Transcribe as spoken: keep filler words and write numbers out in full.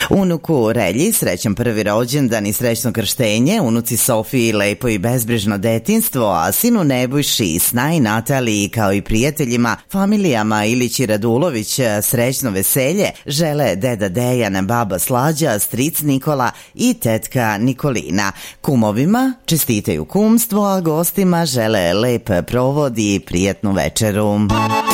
Unuku Relji srećan prvi rođendan i srećno krštenje, unuci Sofiji lepo i bezbrižno detinjstvo, a sinu Nebojši, Sna i Nataliji kao i prijateljima, familijama Ilić i Radulović srećno veselje žele deda Dejan, baba Slađa, stric Nikola i tetka Nikolina. Kumovima čestitaju kumstvo, a gostima žele lep provod i prijatnu večeru.